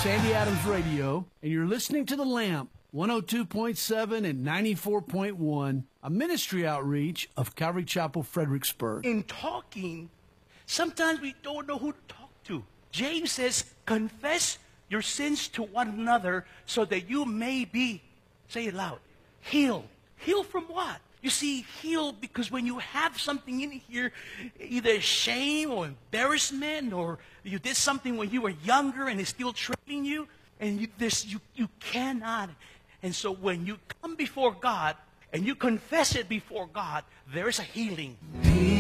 Sandy Adams Radio, and you're listening to The Lamp, 102.7 and 94.1, a ministry outreach of Calvary Chapel, Fredericksburg. In talking, sometimes we don't know who to talk to. James says, confess your sins to one another so that you may be, say it loud, healed. Healed from what? You see, healed because when you have something in here, either shame or embarrassment, or you did something when you were younger and it's still trailing you, and you cannot. And so when you come before God and you confess it before God, there is a healing.